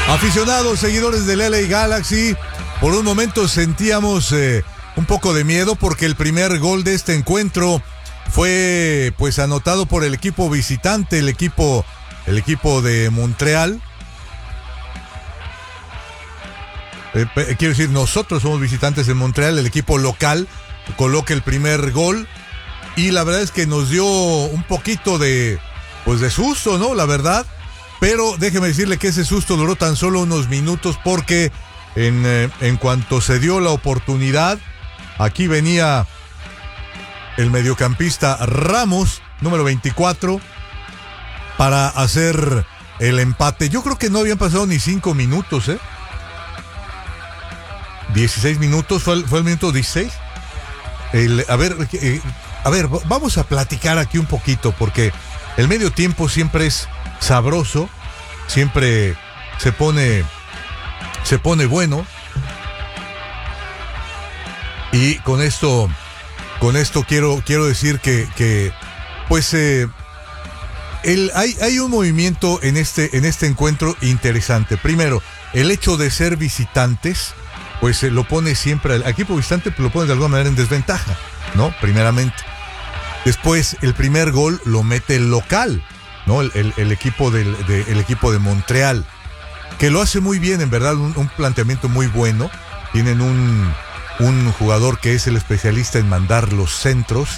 Aficionados, seguidores del LA Galaxy, por un momento sentíamos un poco de miedo porque el primer gol de este encuentro fue pues anotado por el equipo visitante, el equipo de Montreal. Quiero decir, nosotros somos visitantes en Montreal, el equipo local coloca el primer gol y la verdad es que nos dio un poquito de susto, ¿no? La verdad. Pero déjeme decirle que ese susto duró tan solo unos minutos porque en cuanto se dio la oportunidad, aquí venía el mediocampista Ramos, número 24, para hacer el empate. Yo creo que no habían pasado ni 5 minutos, 16 minutos, fue el minuto 16. A ver, vamos a platicar aquí un poquito porque el medio tiempo siempre es sabroso, siempre se pone bueno. Y con esto quiero decir que hay un movimiento en este encuentro interesante. Primero, el hecho de ser visitantes, pues lo pone siempre al equipo visitante, lo pone de alguna manera en desventaja, ¿no? Primeramente. Después, el primer gol lo mete el local, ¿no? El equipo de Montreal, que lo hace muy bien, en verdad, un planteamiento muy bueno. Tienen un jugador que es el especialista en mandar los centros,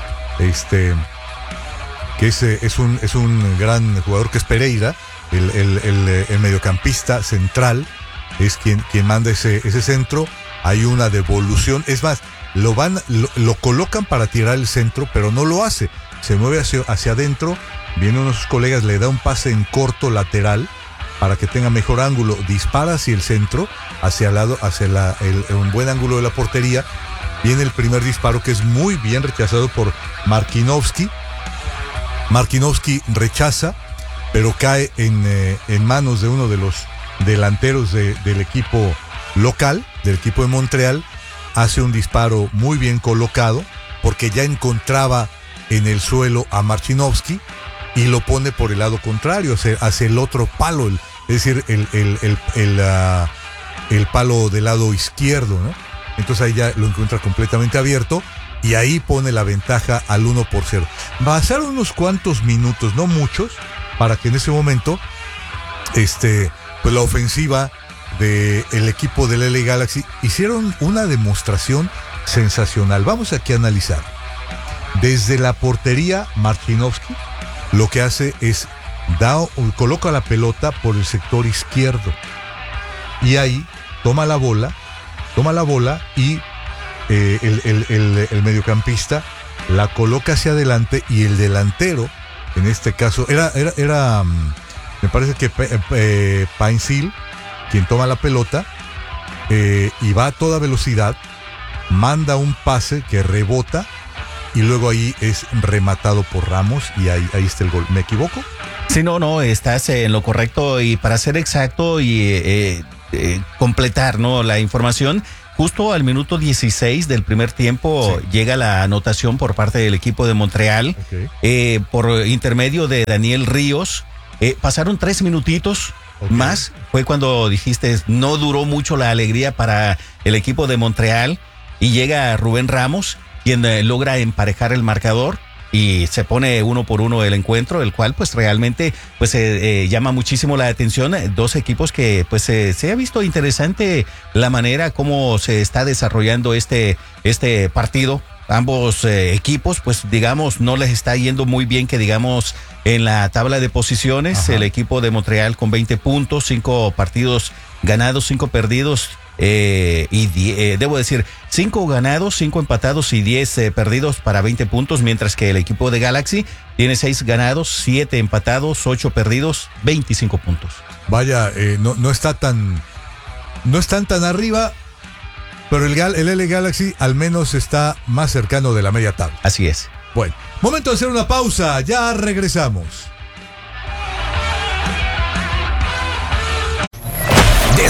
que es un gran jugador, que es Pereira, el mediocampista central, es quien manda ese centro. Hay una devolución, es más, lo colocan para tirar el centro, pero no lo hace, se mueve hacia adentro. Viene uno de sus colegas, le da un pase en corto lateral para que tenga mejor ángulo, dispara hacia el centro, hacia el lado, hacia un buen ángulo de la portería. Viene el primer disparo, que es muy bien rechazado por Markinovski. Markinovski rechaza, pero cae en manos de uno de los delanteros del equipo local, del equipo de Montreal. Hace un disparo muy bien colocado porque ya encontraba en el suelo a Markinovski y lo pone por el lado contrario, hacia el otro palo, es decir, el palo del lado izquierdo, ¿no? Entonces ahí ya lo encuentra completamente abierto y ahí pone la ventaja al 1-0. Pasaron unos cuantos minutos, no muchos, para que en ese momento pues la ofensiva del equipo del LA Galaxy hicieron una demostración sensacional. Vamos aquí a analizar. Desde la portería, Markinovski lo que hace es coloca la pelota por el sector izquierdo y ahí toma la bola y el mediocampista la coloca hacia adelante y el delantero, en este caso era me parece que Painsil, quien toma la pelota y va a toda velocidad, manda un pase que rebota y luego ahí es rematado por Ramos y ahí está el gol. ¿Me equivoco? Sí, no, estás en lo correcto. Y para ser exacto y completar, ¿no?, la información, justo al minuto 16 del primer tiempo llega la anotación por parte del equipo de Montreal, por intermedio de Daniel Ríos. Pasaron 3 minutitos más. Fue cuando dijiste, no duró mucho la alegría para el equipo de Montreal, y llega Rubén Ramos, quien logra emparejar el marcador y se pone 1-1 el encuentro, el cual pues realmente llama muchísimo la atención. Dos equipos que pues se ha visto interesante la manera como se está desarrollando este partido. Ambos equipos, pues digamos, no les está yendo muy bien, que digamos, en la tabla de posiciones. Ajá. El equipo de Montreal con 20 puntos, 5 partidos ganados, 5 perdidos, debo decir, 5 ganados, 5 empatados y 10 perdidos para 20 puntos, mientras que el equipo de Galaxy tiene 6 ganados, 7 empatados, 8 perdidos, 25 puntos. Vaya, no están tan arriba, pero el LA Galaxy al menos está más cercano de la media tabla. Así es. Bueno, momento de hacer una pausa, ya regresamos.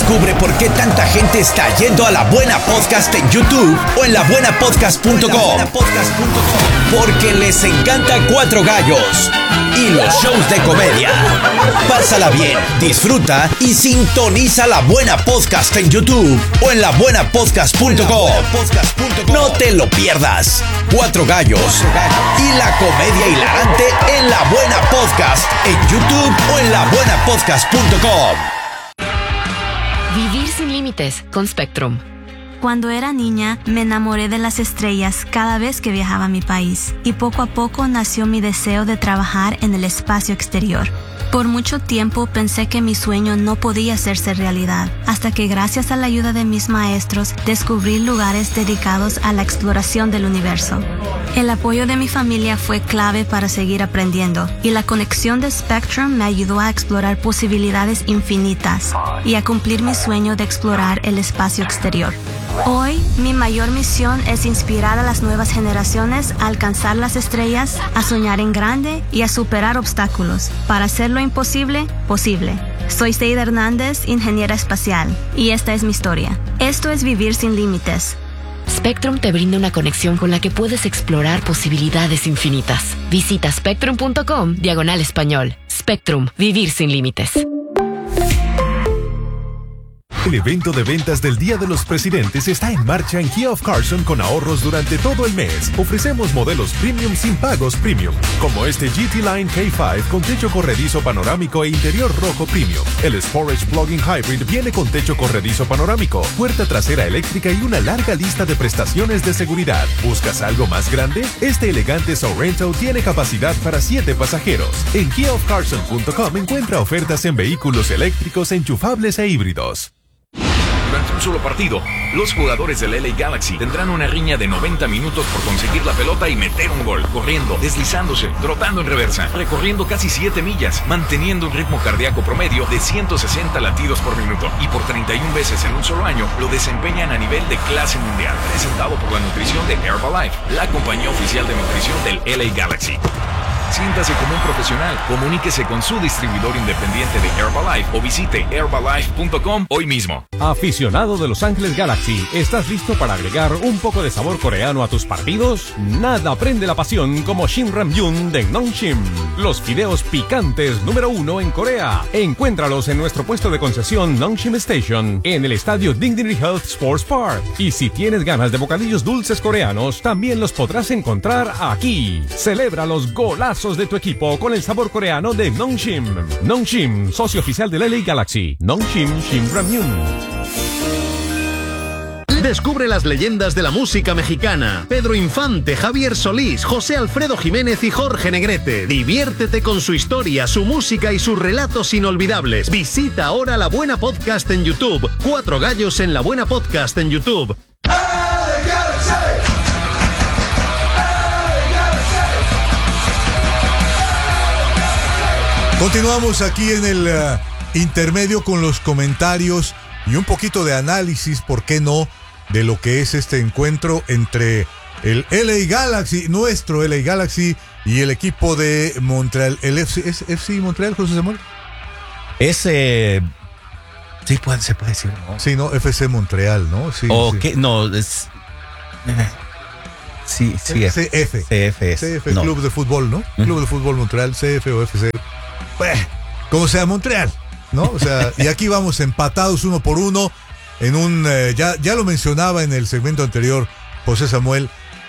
Descubre por qué tanta gente está yendo a La Buena Podcast en YouTube o en labuenapodcast.com. Porque les encanta Cuatro Gallos y los shows de comedia. Pásala bien, disfruta y sintoniza La Buena Podcast en YouTube o en labuenapodcast.com. No te lo pierdas. Cuatro Gallos y la comedia hilarante en La Buena Podcast en YouTube o en labuenapodcast.com. Vivir sin límites con Spectrum. Cuando era niña, me enamoré de las estrellas cada vez que viajaba a mi país, y poco a poco nació mi deseo de trabajar en el espacio exterior. Por mucho tiempo pensé que mi sueño no podía hacerse realidad, hasta que gracias a la ayuda de mis maestros descubrí lugares dedicados a la exploración del universo. El apoyo de mi familia fue clave para seguir aprendiendo, y la conexión de Spectrum me ayudó a explorar posibilidades infinitas y a cumplir mi sueño de explorar el espacio exterior. Hoy, mi mayor misión es inspirar a las nuevas generaciones a alcanzar las estrellas, a soñar en grande y a superar obstáculos para hacer lo imposible posible. Soy Seida Hernández, ingeniera espacial, y esta es mi historia. Esto es Vivir sin Límites. Spectrum te brinda una conexión con la que puedes explorar posibilidades infinitas. Visita spectrum.com/español. Spectrum, vivir sin límites. El evento de ventas del Día de los Presidentes está en marcha en Kia of Carson con ahorros durante todo el mes. Ofrecemos modelos premium sin pagos premium, como este GT Line K5 con techo corredizo panorámico e interior rojo premium. El Sportage Plug-in Hybrid viene con techo corredizo panorámico, puerta trasera eléctrica y una larga lista de prestaciones de seguridad. ¿Buscas algo más grande? Este elegante Sorrento tiene capacidad para 7 pasajeros. En KiaofCarson.com encuentra ofertas en vehículos eléctricos, enchufables e híbridos. Durante un solo partido, los jugadores del LA Galaxy tendrán una riña de 90 minutos por conseguir la pelota y meter un gol, corriendo, deslizándose, trotando en reversa, recorriendo casi 7 millas, manteniendo un ritmo cardíaco promedio de 160 latidos por minuto, y por 31 veces en un solo año lo desempeñan a nivel de clase mundial. Presentado por la nutrición de Herbalife, la compañía oficial de nutrición del LA Galaxy. Siéntase como un profesional. Comuníquese con su distribuidor independiente de Herbalife o visite herbalife.com hoy mismo. Aficionado de Los Ángeles Galaxy, ¿estás listo para agregar un poco de sabor coreano a tus partidos? Nada prende la pasión como Shin Ramyun de Nongshim, los fideos picantes número 1 en Corea. Encuéntralos en nuestro puesto de concesión Nongshim Station, en el estadio Dignity Health Sports Park. Y si tienes ganas de bocadillos dulces coreanos, también los podrás encontrar aquí. Celebra los golazos de tu equipo con el sabor coreano de Nongshim. Nongshim, socio oficial del LA Galaxy. Nongshim Shin Ramyun. Descubre las leyendas de la música mexicana. Pedro Infante, Javier Solís, José Alfredo Jiménez y Jorge Negrete. Diviértete con su historia, su música y sus relatos inolvidables. Visita ahora La Buena Podcast en YouTube. Cuatro Gallos en La Buena Podcast en YouTube. Continuamos aquí en el intermedio con los comentarios y un poquito de análisis, ¿por qué no?, de lo que es este encuentro entre el LA Galaxy, nuestro LA Galaxy, y el equipo de Montreal. ¿El ¿Es FC Montreal, José Samuel? Sí, se puede decir, ¿no? Sí, no, FC Montreal, ¿no? Sí, okay, sí. No, es... Sí, CF. CF, no. Club de Fútbol, ¿no? Club de Fútbol Montreal, CF o FC. Como sea, Montreal, ¿no? O sea, y aquí vamos empatados 1-1 en un... ya lo mencionaba en el segmento anterior José Samuel,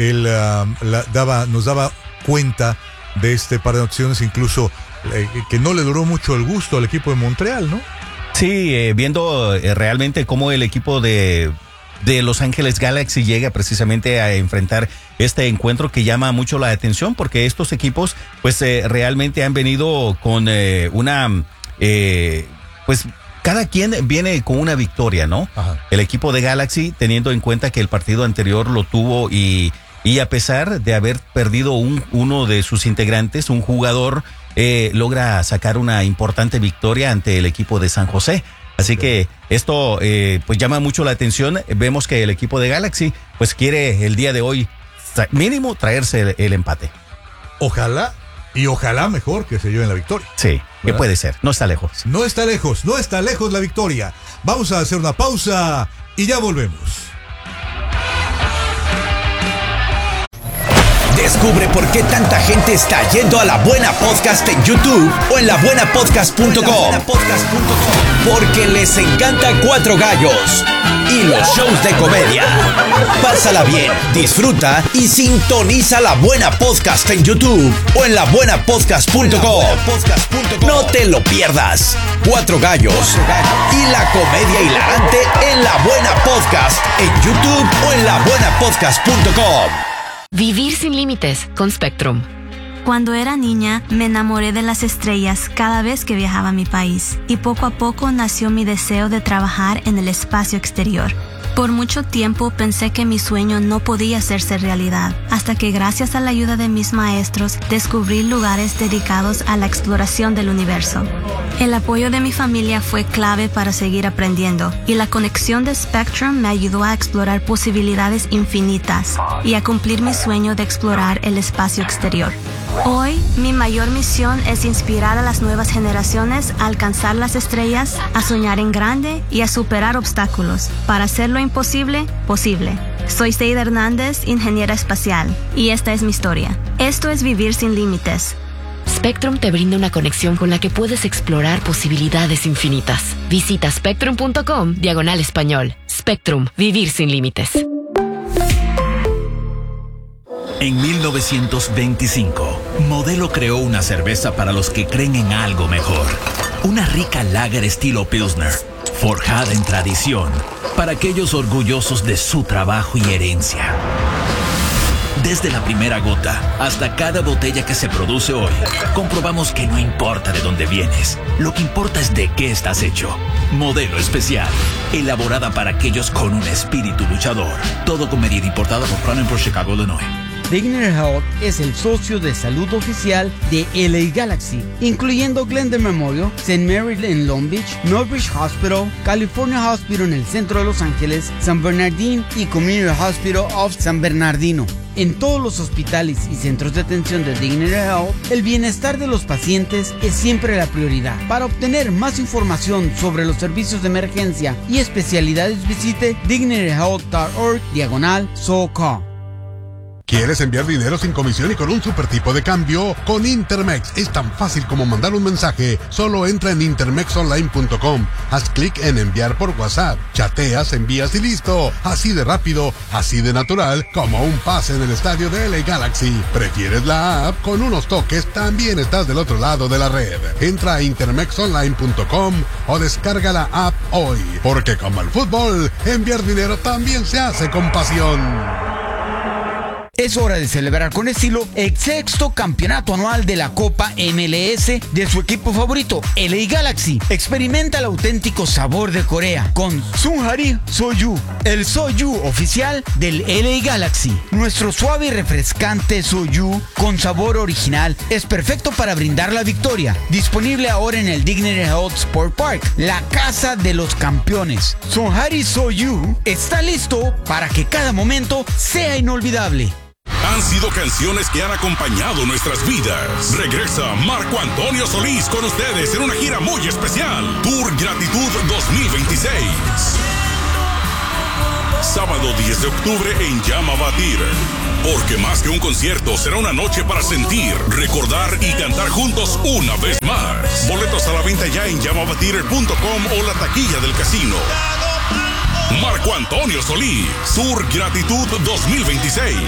nos daba cuenta de este par de opciones, incluso que no le duró mucho el gusto al equipo de Montreal, ¿no? Sí, viendo realmente cómo el equipo de Los Ángeles Galaxy llega precisamente a enfrentar este encuentro que llama mucho la atención, porque estos equipos pues realmente han venido con pues cada quien viene con una victoria, ¿no? Ajá. El equipo de Galaxy, teniendo en cuenta que el partido anterior lo tuvo y a pesar de haber perdido uno de sus integrantes, un jugador, logra sacar una importante victoria ante el equipo de San José. Así que esto pues llama mucho la atención. Vemos que el equipo de Galaxy pues quiere el día de hoy mínimo traerse el empate. Ojalá mejor que se lleven la victoria. Sí, que puede ser. No está lejos. No está lejos la victoria. Vamos a hacer una pausa y ya volvemos. Descubre por qué tanta gente está yendo a La Buena Podcast en YouTube o en labuenapodcast.com. Porque les encanta Cuatro Gallos y los shows de comedia. Pásala bien, disfruta y sintoniza La Buena Podcast en YouTube o en labuenapodcast.com. No te lo pierdas. Cuatro Gallos y la comedia hilarante en La Buena Podcast en YouTube o en labuenapodcast.com. Vivir sin límites con Spectrum. Cuando era niña, me enamoré de las estrellas cada vez que viajaba a mi país, y poco a poco nació mi deseo de trabajar en el espacio exterior. Por mucho tiempo pensé que mi sueño no podía hacerse realidad, hasta que gracias a la ayuda de mis maestros descubrí lugares dedicados a la exploración del universo. El apoyo de mi familia fue clave para seguir aprendiendo, y la conexión de Spectrum me ayudó a explorar posibilidades infinitas y a cumplir mi sueño de explorar el espacio exterior. Hoy, mi mayor misión es inspirar a las nuevas generaciones a alcanzar las estrellas, a soñar en grande y a superar obstáculos para hacer lo imposible posible. Soy Seida Hernández, ingeniera espacial, y esta es mi historia. Esto es Vivir sin Límites. Spectrum te brinda una conexión con la que puedes explorar posibilidades infinitas. Visita spectrum.com/español. Spectrum, vivir sin límites. En 1925, Modelo creó una cerveza para los que creen en algo mejor. Una rica lager estilo Pilsner, forjada en tradición, para aquellos orgullosos de su trabajo y herencia. Desde la primera gota hasta cada botella que se produce hoy, comprobamos que no importa de dónde vienes, lo que importa es de qué estás hecho. Modelo especial, elaborada para aquellos con un espíritu luchador. Todo con medida, importada por Crown Imports, Chicago, Illinois. Dignity Health es el socio de salud oficial de LA Galaxy, incluyendo Glendale Memorial, St. Mary's en Long Beach, Northbridge Hospital, California Hospital en el centro de Los Ángeles, San Bernardino y Community Hospital of San Bernardino. En todos los hospitales y centros de atención de Dignity Health, el bienestar de los pacientes es siempre la prioridad. Para obtener más información sobre los servicios de emergencia y especialidades, visite dignityhealth.org/SoCal. ¿Quieres enviar dinero sin comisión y con un super tipo de cambio? Con Intermex es tan fácil como mandar un mensaje. Solo entra en intermexonline.com, haz clic en enviar por WhatsApp, chateas, envías y listo. Así de rápido, así de natural, como un pase en el estadio de LA Galaxy. ¿Prefieres la app? Con unos toques también estás del otro lado de la red. Entra a intermexonline.com o descarga la app hoy. Porque como el fútbol, enviar dinero también se hace con pasión. Es hora de celebrar con estilo el sexto campeonato anual de la Copa MLS de su equipo favorito, LA Galaxy. Experimenta el auténtico sabor de Corea con Sunhari Soju, el Soju oficial del LA Galaxy. Nuestro suave y refrescante Soju con sabor original es perfecto para brindar la victoria. Disponible ahora en el Dignity Health Sport Park, la casa de los campeones. Sunhari Soju está listo para que cada momento sea inolvidable. Han sido canciones que han acompañado nuestras vidas. Regresa Marco Antonio Solís con ustedes en una gira muy especial. Tour Gratitud 2026. Sábado 10 de octubre en Llama Batir. Porque más que un concierto, será una noche para sentir, recordar y cantar juntos una vez más. Boletos a la venta ya en llamabatir.com o la taquilla del casino. Marco Antonio Solís, Tour Gratitud 2026.